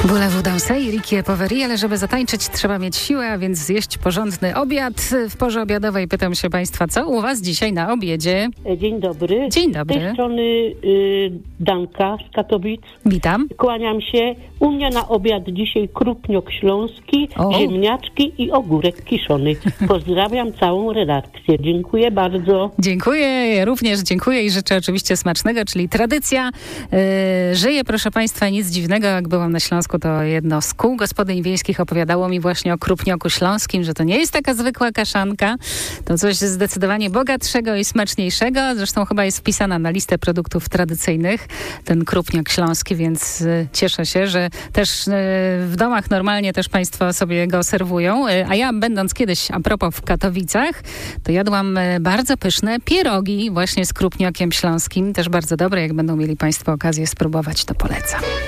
Voulez-vous danser i Ricky Poveri, ale żeby zatańczyć trzeba mieć siłę, a więc zjeść porządny obiad. W porze obiadowej pytam się Państwa, co u Was dzisiaj na obiedzie? Dzień dobry. Dzień dobry. Z tej strony Danka z Katowic. Witam. Kłaniam się. U mnie na obiad dzisiaj krupniok śląski, ziemniaczki i ogórek kiszony. Pozdrawiam całą redakcję. Dziękuję bardzo. Dziękuję, ja również dziękuję i życzę oczywiście smacznego, czyli tradycja żyje, proszę Państwa, nic dziwnego. Jak byłam na Śląsku, to jedno z kół gospodyń wiejskich opowiadało mi właśnie o krupnioku śląskim, że to nie jest taka zwykła kaszanka, to coś zdecydowanie bogatszego i smaczniejszego. Zresztą chyba jest wpisana na listę produktów tradycyjnych ten krupniok śląski, więc cieszę się, że też w domach normalnie też Państwo sobie go serwują. A ja, będąc kiedyś a propos w Katowicach, to jadłam bardzo pyszne pierogi właśnie z krupniokiem śląskim. Też bardzo dobre. Jak będą mieli Państwo okazję spróbować, to polecam.